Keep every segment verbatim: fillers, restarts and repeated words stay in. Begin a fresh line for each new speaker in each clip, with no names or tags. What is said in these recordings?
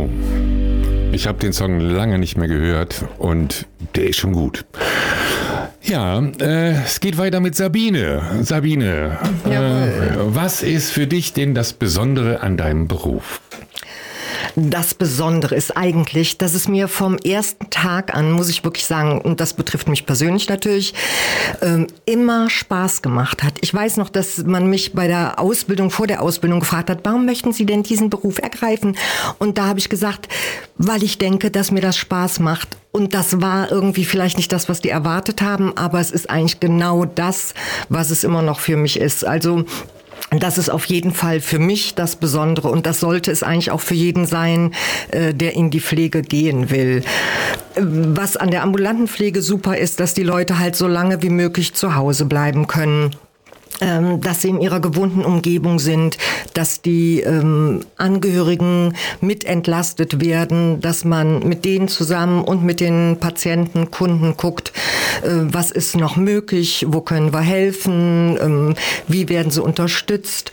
Wow. Ich habe den Song lange nicht mehr gehört und der ist schon gut. Ja, äh, es geht weiter mit Sabine. Sabine, äh, was ist für dich denn das Besondere an deinem Beruf?
Das Besondere ist eigentlich, dass es mir vom ersten Tag an, muss ich wirklich sagen, und das betrifft mich persönlich natürlich, ähm, immer Spaß gemacht hat. Ich weiß noch, dass man mich bei der Ausbildung, vor der Ausbildung gefragt hat, warum möchten Sie denn diesen Beruf ergreifen? Und da habe ich gesagt, weil ich denke, dass mir das Spaß macht. Und das war irgendwie vielleicht nicht das, was die erwartet haben, aber es ist eigentlich genau das, was es immer noch für mich ist. Also das ist auf jeden Fall für mich das Besondere und das sollte es eigentlich auch für jeden sein, der in die Pflege gehen will. Was an der ambulanten Pflege super ist, dass die Leute halt so lange wie möglich zu Hause bleiben können. Dass sie in ihrer gewohnten Umgebung sind, dass die ähm, Angehörigen mitentlastet werden, dass man mit denen zusammen und mit den Patienten, Kunden guckt, äh, was ist noch möglich, wo können wir helfen, ähm, wie werden sie unterstützt.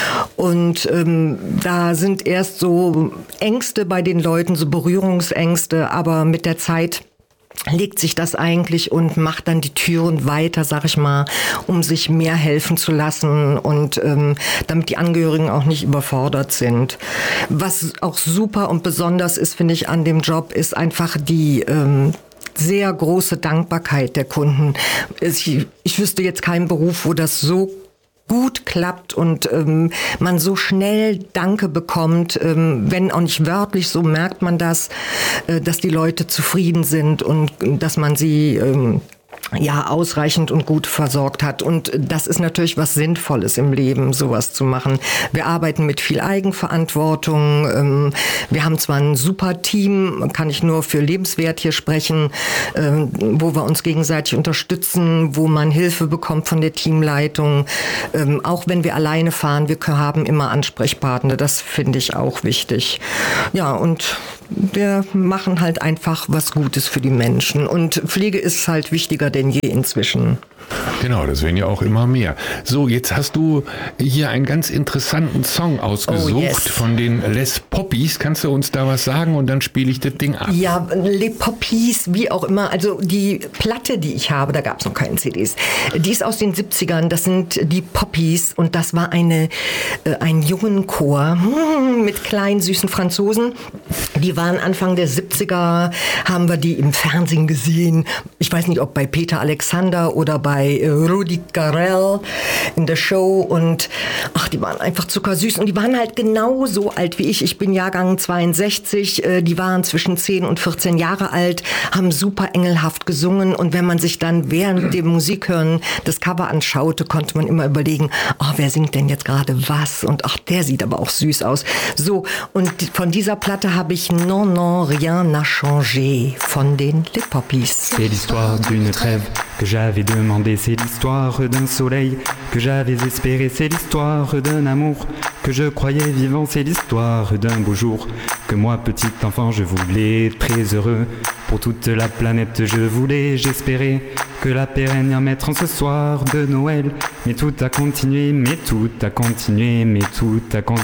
Und ähm, da sind erst so Ängste bei den Leuten, so Berührungsängste, aber mit der Zeit legt sich das eigentlich und macht dann die Türen weiter, sag ich mal, um sich mehr helfen zu lassen und ähm, damit die Angehörigen auch nicht überfordert sind. Was auch super und besonders ist, finde ich, an dem Job, ist einfach die ähm, sehr große Dankbarkeit der Kunden. Ich, ich wüsste jetzt keinen Beruf, wo das so gut klappt und ähm, man so schnell Danke bekommt, ähm, wenn auch nicht wörtlich, so merkt man das, äh, dass die Leute zufrieden sind und dass man sie ähm, ja ausreichend und gut versorgt hat. Und das ist natürlich was Sinnvolles im Leben, sowas zu machen. Wir arbeiten mit viel Eigenverantwortung. Ähm, wir haben zwar ein super Team, kann ich nur für Lebenswert hier sprechen, ähm, wo wir uns gegenseitig unterstützen, wo man Hilfe bekommt von der Teamleitung. Ähm, auch wenn wir alleine fahren, wir haben immer Ansprechpartner. Das finde ich auch wichtig. Ja, und wir machen halt einfach was Gutes für die Menschen. Und Pflege ist halt wichtiger denn je inzwischen.
Genau, das werden ja auch immer mehr. So, jetzt hast du hier einen ganz interessanten Song ausgesucht oh, yes. von den Les Poppies. Kannst du uns da was sagen und dann spiele ich das Ding ab?
Ja, Les Poppies, wie auch immer. Also die Platte, die ich habe, da gab es noch keine C Ds, die ist aus den siebzigern. Das sind die Poppies und das war eine, äh, ein jungen Chor mit kleinen, süßen Franzosen. Die waren Anfang der siebziger, haben wir die im Fernsehen gesehen. Ich weiß nicht, ob bei Peter Alexander oder bei Rudi Carrell in der Show und ach, die waren einfach zuckersüß und die waren halt genauso alt wie ich. Ich bin Jahrgang zweiundsechzig, die waren zwischen zehn und vierzehn Jahre alt, haben super engelhaft gesungen und wenn man sich dann während dem Musikhören das Cover anschaute, konnte man immer überlegen, oh, wer singt denn jetzt gerade was und ach, der sieht aber auch süß aus. So, und von dieser Platte habe ich Non, non, rien n'a changé von den Les Poppies.
C'est l'histoire d'une trêve que j'avais demandé, c'est l'histoire d'un soleil que j'avais espéré, c'est l'histoire d'un amour que je croyais vivant, c'est l'histoire d'un beau jour que moi, petit enfant, je voulais très heureux. Pour toute la planète, je voulais, j'espérais que la paix règne en mettre en ce soir de Noël. Mais tout a continué, mais tout a continué, mais tout a continué.